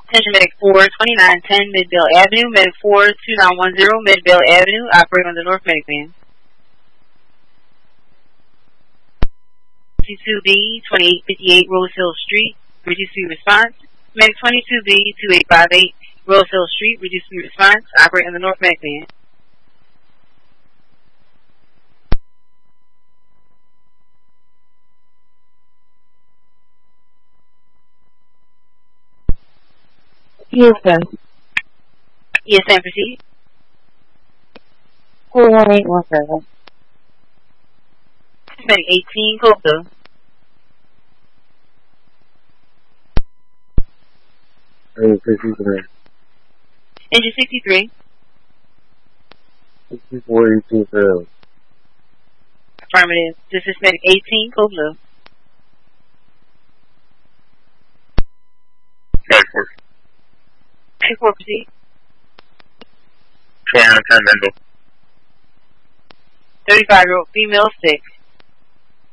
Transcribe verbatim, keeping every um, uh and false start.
Attention Medic four twenty-nine ten Midvale Avenue, Medic four two nine one zero Midvale Avenue, operating on the North Medic Van. twenty-two B twenty-eight fifty-eight Rose Hill Street, reduce speed response. Medic twenty-two B twenty-eight fifty-eight Rose Hill Street, reduce speed response, operating on the North Medic Van. Houston. Yes, ma'am, proceed. four one eight one seven. Medic eighteen, Coastal. Hey, sixty-three. Engine sixty-three. sixty-four eighteen failed. Affirmative. This is Medic eighteen, Code Blue. ninety-four. ninety-four, proceed. twenty-nine ten Mendel. thirty-five year old female, six.